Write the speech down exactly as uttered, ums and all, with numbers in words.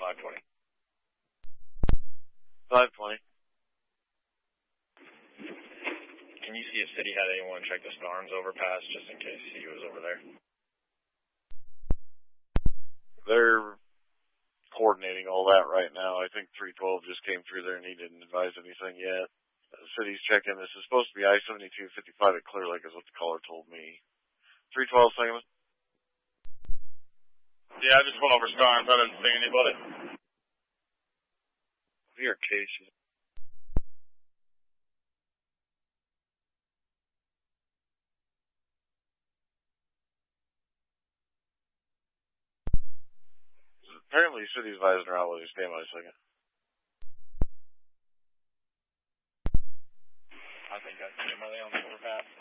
five twenty. five twenty. Can you see if City had anyone check the Starnes overpass just in case he was over there? They're coordinating all that right now. I think three twelve just came through there and he didn't advise anything yet. The City's checking. This is supposed to be I seventy-two fifty-five at Clear Lake is what the caller told me. three twelve, Sangamon? Yeah, I just went over Starnes. I didn't see anybody. We are cases. Apparently, City's advising her out. Will you stand by a second? I think I see him. Are they on the overpass?